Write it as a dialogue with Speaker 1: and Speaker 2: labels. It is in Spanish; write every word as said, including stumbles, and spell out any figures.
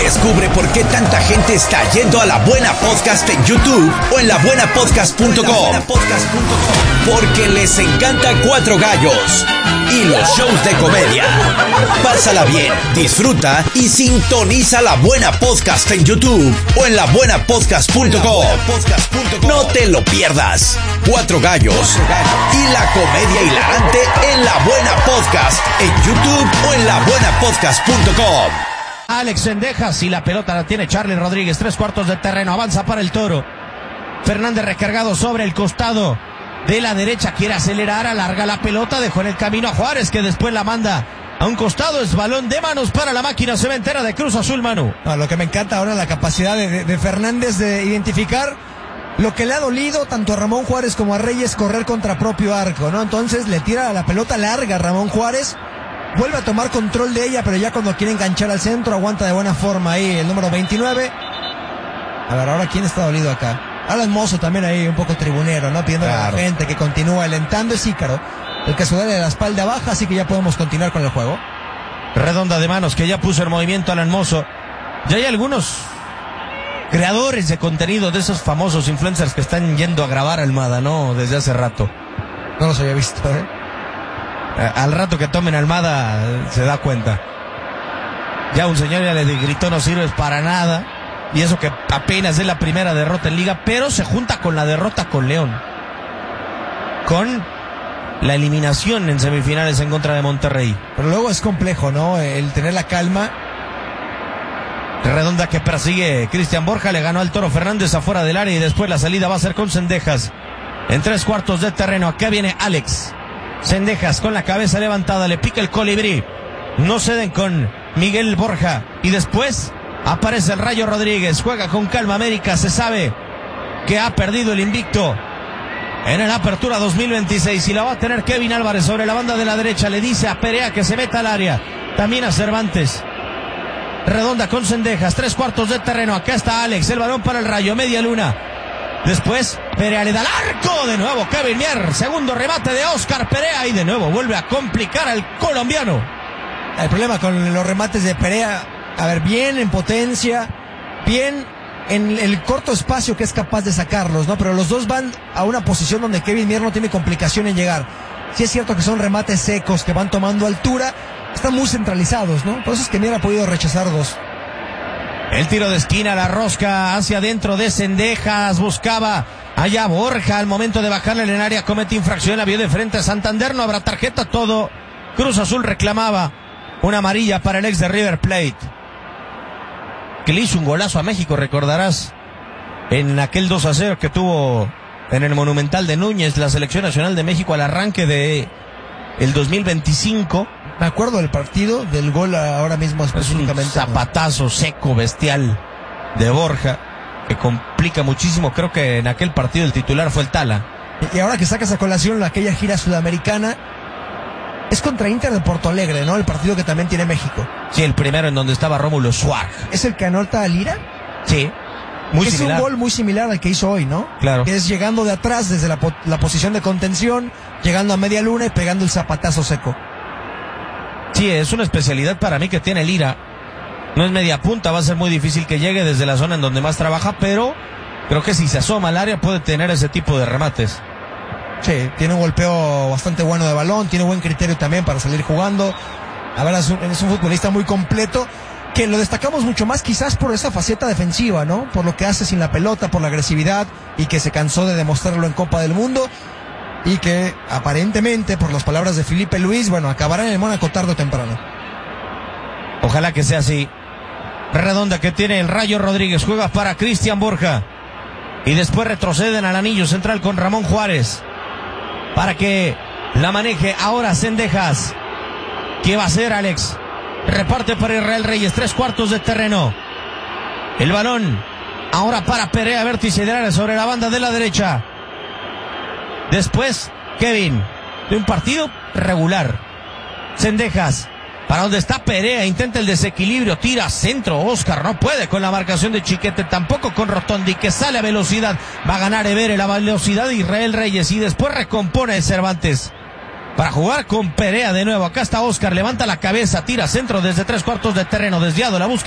Speaker 1: Descubre por qué tanta gente está yendo a La Buena Podcast en YouTube o en la buena podcast punto com. Porque les encanta Cuatro Gallos y los shows de comedia. Pásala bien, disfruta y sintoniza La Buena Podcast en YouTube o en la buena podcast punto com. No te lo pierdas. Cuatro Gallos y la comedia hilarante en La Buena Podcast en YouTube o en la buena podcast punto com.
Speaker 2: Alex Cendejas y la pelota la tiene Charlie Rodríguez, tres cuartos de terreno, avanza para el Toro. Fernández recargado sobre el costado de la derecha, quiere acelerar, alarga la pelota, dejó en el camino a Juárez, que después la manda a un costado. Es balón de manos para la máquina cementera de Cruz Azul, Manu.
Speaker 3: No, lo que me encanta ahora es la capacidad de, de, de Fernández de identificar lo que le ha dolido tanto a Ramón Juárez como a Reyes, correr contra propio arco, ¿no? Entonces le tira la pelota larga a Ramón Juárez, vuelve a tomar control de ella, pero ya cuando quiere enganchar al centro, aguanta de buena forma ahí el número veintinueve. A ver, ahora ¿quién está dolido acá? Alan Mozo también ahí un poco tribunero, ¿no? Pidiendo claro. a la gente que continúe alentando. Es Ícaro el que suele de la espalda baja, así que ya podemos continuar con el juego.
Speaker 2: Redonda de manos que ya puso en movimiento Alan Mozo. Ya hay algunos creadores de contenido de esos famosos influencers que están yendo a grabar Almada, ¿no? Desde hace rato.
Speaker 3: No los había visto, ¿eh?
Speaker 2: Al rato que tomen Almada se da cuenta. Ya un señor ya le gritó no sirves para nada. Y eso que apenas es la primera derrota en liga, pero se junta con la derrota con León, con la eliminación en semifinales en contra de Monterrey.
Speaker 3: Pero luego es complejo, ¿no? El tener la calma.
Speaker 2: Redonda que persigue Cristian Borja, le ganó al Toro Fernández afuera del área y después la salida va a ser con Cendejas. En tres cuartos de terreno, acá viene Alex Cendejas con la cabeza levantada, le pica el colibrí. No ceden con Miguel Borja y después aparece el Rayo Rodríguez, juega con calma América, se sabe que ha perdido el invicto en la apertura dos mil veintiséis y la va a tener Kevin Álvarez sobre la banda de la derecha, le dice a Perea que se meta al área, también a Cervantes. Redonda con Cendejas, tres cuartos de terreno, acá está Alex, el balón para el Rayo, media luna. Después Perea le da al arco, de nuevo Kevin Mier, segundo remate de Oscar Perea y de nuevo vuelve a complicar al colombiano.
Speaker 3: El problema con los remates de Perea, a ver, bien en potencia, bien en el corto espacio que es capaz de sacarlos, ¿no? Pero los dos van a una posición donde Kevin Mier no tiene complicación en llegar. Sí es cierto que son remates secos que van tomando altura, están muy centralizados, ¿no? Por eso es que Mier ha podido rechazar dos.
Speaker 2: El tiro de esquina, la rosca hacia adentro de Cendejas, buscaba allá Borja, al momento de bajarle en el área comete infracción, la vio de frente a Santander, no habrá tarjeta, todo. Cruz Azul reclamaba una amarilla para el ex de River Plate, que le hizo un golazo a México, recordarás, en aquel dos a cero que tuvo en el Monumental de Núñez, la selección nacional de México al arranque de el dos mil veinticinco.
Speaker 3: Me acuerdo del partido, del gol ahora mismo específicamente.
Speaker 2: Es un zapatazo seco, bestial de Borja, que complica muchísimo. Creo que en aquel partido el titular fue el Tala.
Speaker 3: Y ahora que sacas a colación aquella gira sudamericana, es contra Inter de Porto Alegre, ¿no? El partido que también tiene México.
Speaker 2: Sí, el primero en donde estaba Rómulo Suárez.
Speaker 3: ¿Es el que anota a Lira?
Speaker 2: Sí, muy
Speaker 3: es
Speaker 2: similar.
Speaker 3: Es un gol muy similar al que hizo hoy, ¿no?
Speaker 2: Claro.
Speaker 3: Que es llegando de atrás desde la, la posición de contención, llegando a media luna y pegando el zapatazo seco.
Speaker 2: Sí, es una especialidad para mí que tiene Lira. No es media punta, va a ser muy difícil que llegue desde la zona en donde más trabaja, pero creo que si se asoma al área puede tener ese tipo de remates.
Speaker 3: Sí, tiene un golpeo bastante bueno de balón, tiene buen criterio también para salir jugando. A ver, es un, es un futbolista muy completo, que lo destacamos mucho más quizás por esa faceta defensiva, ¿no? Por lo que hace sin la pelota, por la agresividad, y que se cansó de demostrarlo en Copa del Mundo, y que aparentemente, por las palabras de Felipe Luis, bueno, acabará en el Mónaco tarde o temprano.
Speaker 2: Ojalá que sea así. Redonda que tiene el Rayo Rodríguez, juega para Cristian Borja, y después retroceden al anillo central con Ramón Juárez, para que la maneje ahora Cendejas. ¿Qué va a hacer Alex? Reparte para Israel Reyes, tres cuartos de terreno. El balón ahora para Perea, vértice del área sobre la banda de la derecha. Después Kevin, de un partido regular. Cendejas, para donde está Perea, intenta el desequilibrio, tira centro, Oscar no puede con la marcación de Chiquete, tampoco con Rotondi, que sale a velocidad, va a ganar Evere la velocidad de Israel Reyes y después recompone Cervantes para jugar con Perea de nuevo. Acá está Oscar, levanta la cabeza, tira centro desde tres cuartos de terreno, desviado, la busca